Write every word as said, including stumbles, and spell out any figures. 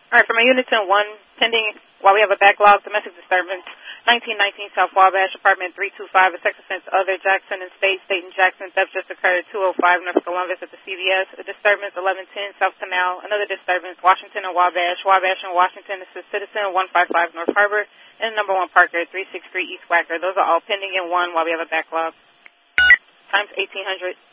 All right, for my units in one, pending while we have a backlog, domestic disturbance, nineteen nineteen South Wabash, apartment three two five, a sex offense other, Jackson and State, State and Jackson, theft just occurred at two oh five North Columbus at the C V S, a disturbance eleven ten South Canal, another disturbance, Washington and Wabash, Wabash and Washington, this is Citizen one five five North Harbor, and number one Parker, three sixty-three East Wacker. Those are all pending in one while we have a backlog. Times eighteen hundred.